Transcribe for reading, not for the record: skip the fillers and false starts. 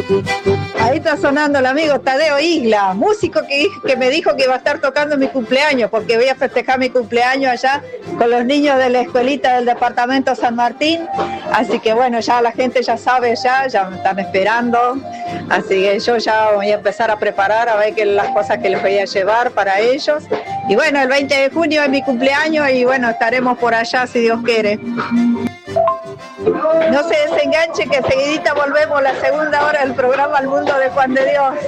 Ahí está sonando el amigo Tadeo Isla, músico que me dijo que iba a estar tocando mi cumpleaños, porque voy a festejar mi cumpleaños allá con los niños de la escuelita del departamento San Martín. Así que bueno, ya la gente ya sabe, ya me están esperando. Así que yo ya voy a empezar a preparar a ver las cosas que les voy a llevar para ellos. Y bueno, el 20 de junio es mi cumpleaños y bueno, estaremos por allá si Dios quiere. No se desenganche que seguidita volvemos la segunda hora del programa El Mundo de Juan de Dios.